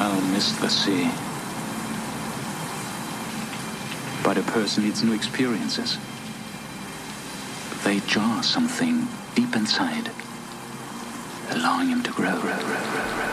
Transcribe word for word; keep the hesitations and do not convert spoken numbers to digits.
I'll miss the sea. But a person needs new experiences. They jar something deep inside, allowing him to grow. grow, grow, grow.